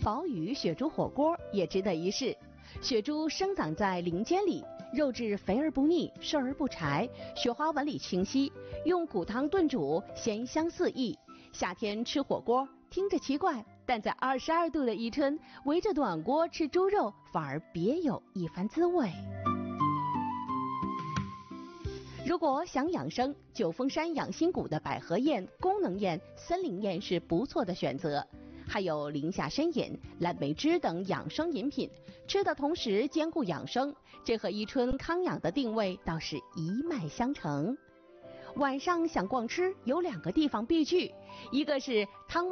宝宇雪猪火锅也值得一试。雪猪生长在林间里，肉质肥而不腻，瘦而不柴，雪花纹理清晰，用骨汤炖煮，鲜香四溢。夏天吃火锅听着奇怪，但在22度的宜春，围着暖锅吃猪肉反而别有一番滋味。如果想养生，九峰山养心谷的百合宴、功能宴、森林宴是不错的选择。还有林下参饮、蓝莓汁等养生饮品，吃的同时兼顾养生，这和宜春康养的定位倒是一脉相承。晚上想逛吃，有2个地方必去，一个是汤